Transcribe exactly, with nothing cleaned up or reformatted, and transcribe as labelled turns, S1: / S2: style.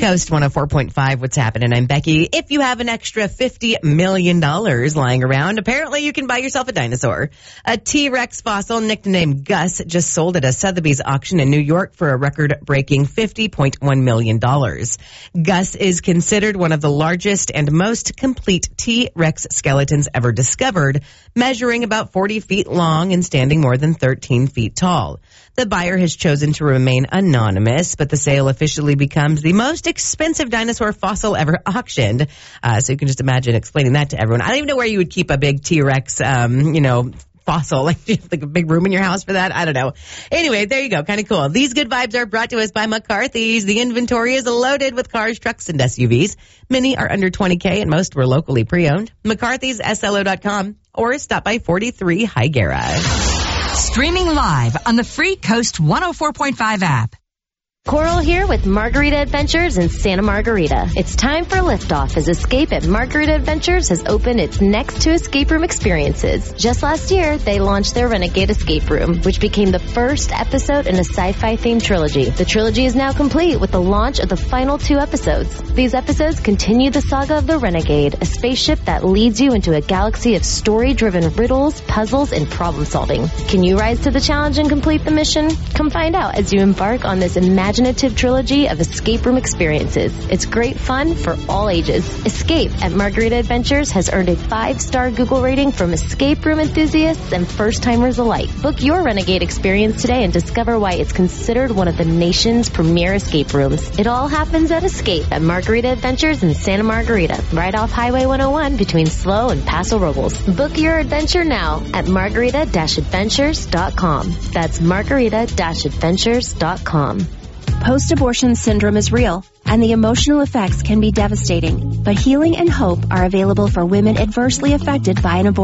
S1: Coast one oh four point five, what's happening? I'm Becky. If you have an extra fifty million dollars lying around, apparently you can buy yourself a dinosaur. A T-Rex fossil nicknamed Gus just sold at a Sotheby's auction in New York for a record-breaking fifty point one million dollars. Gus is considered one of the largest and most complete T-Rex skeletons ever discovered, measuring about forty feet long and standing more than thirteen feet tall. The buyer has chosen to remain anonymous, but the sale officially becomes the most expensive dinosaur fossil ever auctioned. Uh, so you can just imagine explaining that to everyone. I don't even know where you would keep a big T-Rex, um, you know, fossil. Like, do you have like a big room in your house for that? I don't know. Anyway, there you go. Kind of cool. These good vibes are brought to us by McCarthy's. The inventory is loaded with cars, trucks, and S U Vs. Many are under twenty K and most were locally pre-owned. McCarthy's S L O dot com or stop by forty-three Higuera.
S2: Streaming live on the free Coast one oh four point five app.
S3: Coral here with Margarita Adventures in Santa Margarita. It's time for liftoff as Escape at Margarita Adventures has opened its next two escape room experiences. Just last year, they launched their Renegade Escape Room, which became the first episode in a sci-fi themed trilogy. The trilogy is now complete with the launch of the final two episodes. These episodes continue the saga of the Renegade, a spaceship that leads you into a galaxy of story-driven riddles, puzzles, and problem solving. Can you rise to the challenge and complete the mission? Come find out as you embark on this imaginative trilogy of escape room experiences. It's great fun for all ages. Escape at Margarita Adventures has earned a five-star Google rating from escape room enthusiasts and first-timers alike. Book your Renegade experience today and discover why it's considered one of the nation's premier escape rooms. It all happens at Escape at Margarita Adventures in Santa Margarita, right off Highway one oh one between Slow and Paso Robles. Book your adventure now at margarita dash adventures dot com. That's margarita dash adventures dot com.
S4: Post-abortion syndrome is real, and the emotional effects can be devastating, but healing and hope are available for women adversely affected by an abortion.